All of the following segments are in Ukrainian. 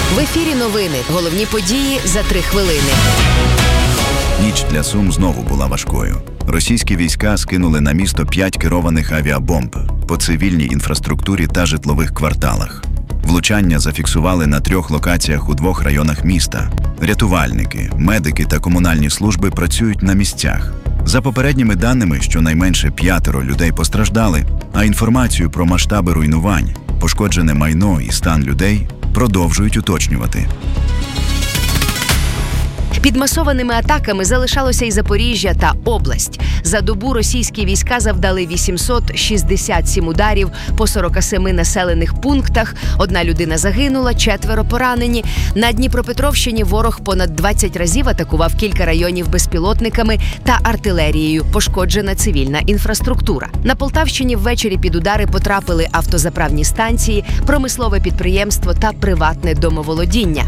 В ефірі новини. Головні події за 3 хвилини. Ніч для Сум знову була важкою. Російські війська скинули на місто 5 керованих авіабомб по цивільній інфраструктурі та житлових кварталах. Влучання зафіксували на 3 локаціях у 2 районах міста. Рятувальники, медики та комунальні служби працюють на місцях. За попередніми даними, щонайменше 5 людей постраждали, а інформацію про масштаби руйнувань, пошкоджене майно і стан людей продовжують уточнювати. Під масованими атаками залишалося і Запоріжжя та область. За добу російські війська завдали 867 ударів по 47 населених пунктах. 1 людина загинула, 4 поранені. На Дніпропетровщині ворог понад 20 разів атакував кілька районів безпілотниками та артилерією. Пошкоджена цивільна інфраструктура. На Полтавщині ввечері під удари потрапили автозаправні станції, промислове підприємство та приватне домоволодіння.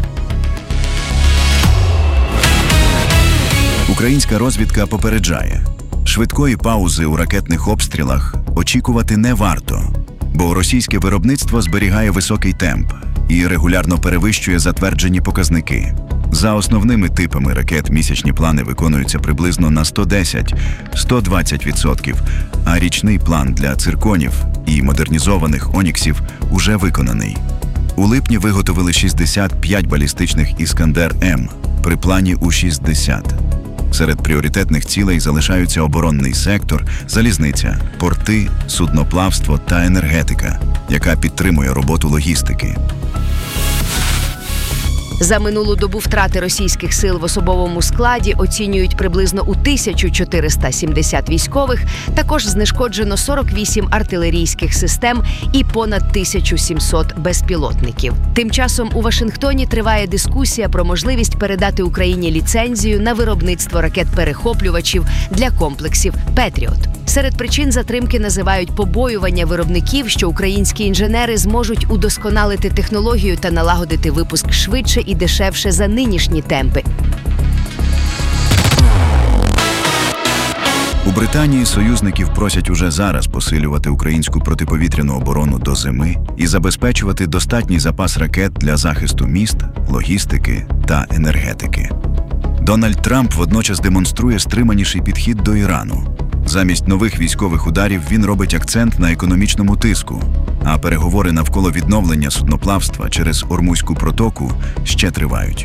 Українська розвідка попереджає, швидкої паузи у ракетних обстрілах очікувати не варто, бо російське виробництво зберігає високий темп і регулярно перевищує затверджені показники. За основними типами ракет місячні плани виконуються приблизно на 110-120%, а річний план для цирконів і модернізованих оніксів уже виконаний. У липні виготовили 65 балістичних «Іскандер-М» при плані у 60. Серед пріоритетних цілей залишаються оборонний сектор, залізниця, порти, судноплавство та енергетика, яка підтримує роботу логістики. За минулу добу втрати російських сил в особовому складі оцінюють приблизно у 1470 військових. Також знешкоджено 48 артилерійських систем і понад 1700 безпілотників. Тим часом у Вашингтоні триває дискусія про можливість передати Україні ліцензію на виробництво ракет-перехоплювачів для комплексів «Петріот». Серед причин затримки називають побоювання виробників, що українські інженери зможуть удосконалити технологію та налагодити випуск швидше і дешевше за нинішні темпи. У Британії союзників просять уже зараз посилювати українську протиповітряну оборону до зими і забезпечувати достатній запас ракет для захисту міст, логістики та енергетики. Дональд Трамп водночас демонструє стриманіший підхід до Ірану. Замість нових військових ударів він робить акцент на економічному тиску, а переговори навколо відновлення судноплавства через Ормузьку протоку ще тривають.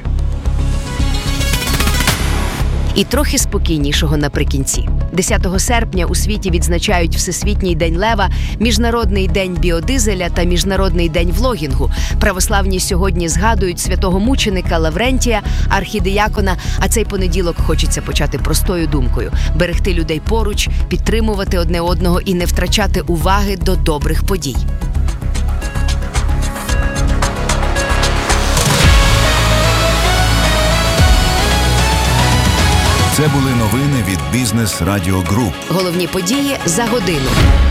І трохи спокійнішого наприкінці. 10 серпня у світі відзначають Всесвітній день лева, Міжнародний день біодизеля та Міжнародний день влогінгу. Православні сьогодні згадують святого мученика Лаврентія, архідіякона, а цей понеділок хочеться почати простою думкою – берегти людей поруч, підтримувати одне одного і не втрачати уваги до добрих подій. Це були новини від Бізнес Радіо Груп. Головні події за годину.